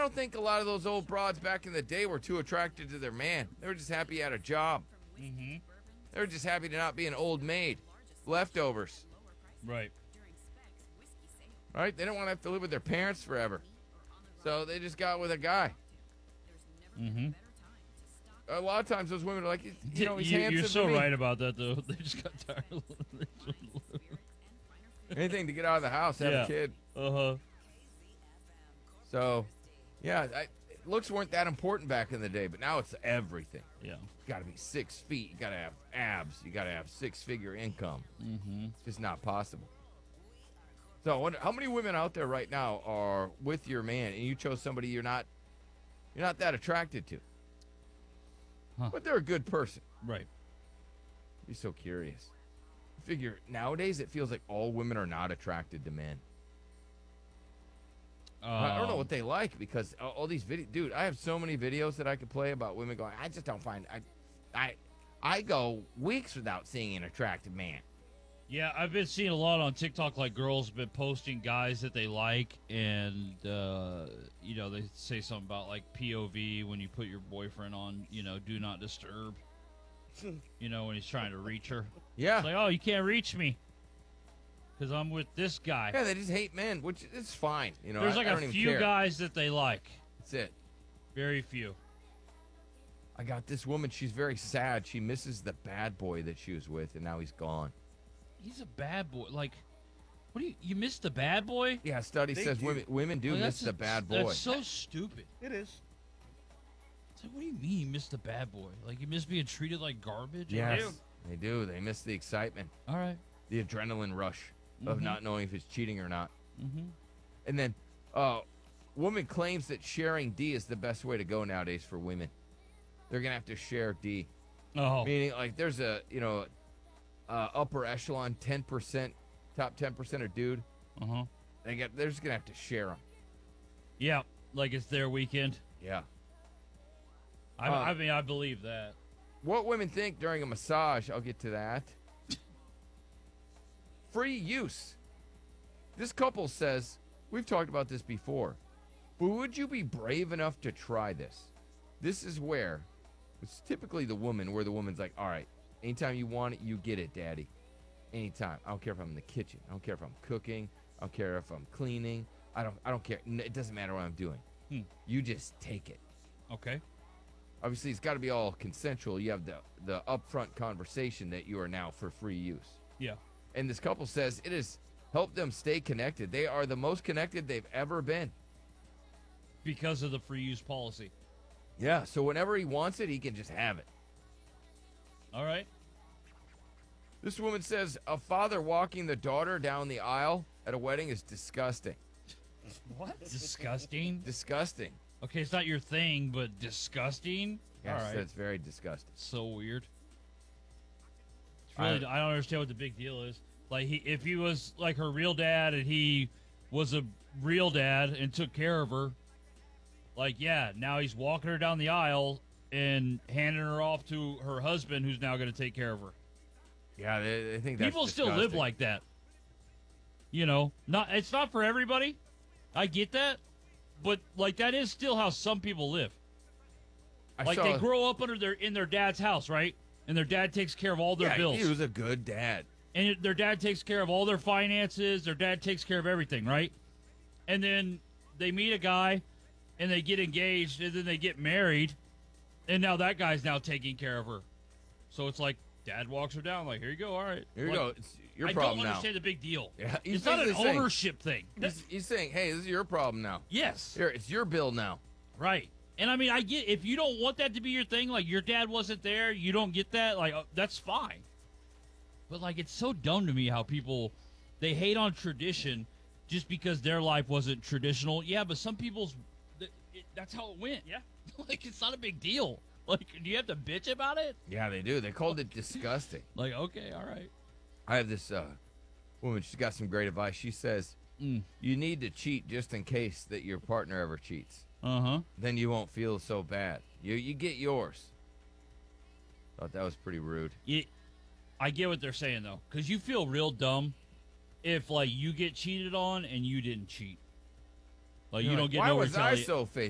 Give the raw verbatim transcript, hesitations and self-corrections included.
don't think a lot of those old broads back in the day were too attracted to their man. They were just happy he had a job. Mm-hmm. They were just happy to not be an old maid. Leftovers. Right. Right? They don't want to have to live with their parents forever. So they just got with a guy. Mm-hmm. A lot of times those women are like, you know, he's you, handsome You're so to me. right about that, though. They just got tired of living. Anything to get out of the house, have Yeah. a kid. Uh-huh. So, yeah, I, looks weren't that important back in the day, but now it's everything. Yeah. You got to be six feet. You got to have abs. You got to have six-figure income. Mm-hmm. It's just not possible. So, I wonder, how many women out there right now are with your man, and you chose somebody you're not, you're not that attracted to, Huh. but they're a good person. Right. I'd be so curious. I figure nowadays it feels like all women are not attracted to men. I don't know what they like because all, all these videos, dude. I have so many videos that I could play about women going. I just don't find I, I, I go weeks without seeing an attractive man. Yeah, I've been seeing a lot on TikTok, like girls have been posting guys that they like, and, uh, you know, they say something about, like, P O V when you put your boyfriend on, you know, do not disturb, you know, when he's trying to reach her. Yeah, It's like, oh, you can't reach me because I'm with this guy. yeah. They just hate men, which is fine. You know, There's I, like I don't a even few care. guys that they like. That's it. Very few. I got this woman. She's very sad. She misses the bad boy that she was with, and now he's gone. He's a bad boy. Like, what do you, you missed the bad boy? Yeah, a study They says do. women women do Like, miss that's the a- bad boy. That's so stupid. It is. It's like, what do you mean you missed the bad boy? Like, you miss being treated like garbage? Yes, they do. They miss the excitement, All right. the adrenaline rush of Mhm. not knowing if it's cheating or not. Mm-hmm. And then, uh, woman claims that sharing D is the best way to go nowadays for women. They're gonna have to share D, Oh. meaning like there's a you know, uh, upper echelon ten percent, top ten percent of dude. Uh-huh. They get they're just gonna have to share them. Yeah, like it's their weekend. Yeah. I, Uh, I mean, I believe that. What women think during a massage? I'll get to that. Free use. This couple says, we've talked about this before, but would you be brave enough to try this? This is where it's typically the woman, where the woman's like, all right, anytime you want it, you get it, daddy. Anytime. I don't care if I'm in the kitchen. I don't care if I'm cooking. I don't care if I'm cleaning. I don't I don't care. N- It doesn't matter what I'm doing. Hmm. You just take it. Okay. Obviously, it's got to be all consensual. You have the the upfront conversation that you are now for free use. Yeah. And this couple says it has helped them stay connected. They are the most connected they've ever been. Because of the free use policy. Yeah, so whenever he wants it, he can just have it. All right. This woman says a father walking the daughter down the aisle at a wedding is disgusting. What? Disgusting. Disgusting. Okay, it's not your thing, but disgusting. Yes, All right. that's very disgusting. So weird. It's really, I, don't understand what the big deal is. Like, he, if he was like her real dad and he was a real dad and took care of her, like, yeah, now he's walking her down the aisle and handing her off to her husband, who's now going to take care of her. Yeah, they, they think that's People still live disgusting. like that. You know, not it's not for everybody. I get that, but like that is still how some people live. I Like saw, they grow up under their in their dad's house, right? And their dad takes care of all their yeah, bills. he was a good dad. And their dad takes care of all their finances. Their dad takes care of everything, right? And then they meet a guy, and they get engaged, and then they get married, and now that guy's now taking care of her. So it's like dad walks her down, like, here you go, all right. Here you Like, go. It's your I problem don't now. understand the big deal. Yeah, he's it's not an basically saying- ownership thing. He's, he's saying, hey, this is your problem now. Yes, Here, it's your bill now. right. And I mean, I get if you don't want that to be your thing, like your dad wasn't there, you don't get that, like uh, that's fine. But like, it's so dumb to me how people they hate on tradition just because their life wasn't traditional. Yeah, but some people's th- it, that's how it went. Yeah, like it's not a big deal. Like, do you have to bitch about it? Yeah, they do. They called it disgusting. Like, okay, all right. I have this uh, woman. She's got some great advice. She says, Mm. you need to cheat just in case that your partner ever cheats. Uh huh. Then you won't feel so bad. You you get yours. Thought that was pretty rude. You, I get what they're saying though, because you feel real dumb if like you get cheated on and you didn't cheat. Like you You're don't like, get Why no was I retaliation. so faithful?